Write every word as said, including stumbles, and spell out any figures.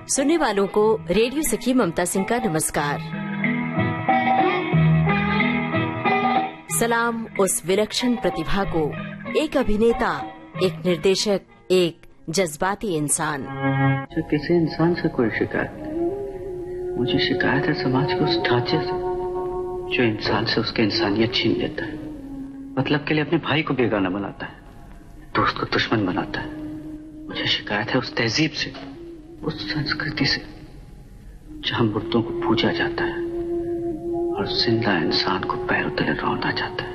सुनने वालों को रेडियो सखी ममता सिंह का नमस्कार। सलाम उस विलक्षण प्रतिभा को, एक अभिनेता, एक निर्देशक, एक जज्बाती इंसान। जो किसी इंसान से कोई शिकायत नहीं, मुझे शिकायत है समाज के उस ढांचे से जो इंसान से उसकी इंसानियत छीन लेता है, मतलब के लिए अपने भाई को बेगाना बनाता है, दोस्त को दुश्मन बनाता है। मुझे शिकायत है उस तहजीब से, उस संस्कृति से जहां मुर्दों को पूजा जाता है और जिंदा इंसान को पैरों तले रौंदा जाता है।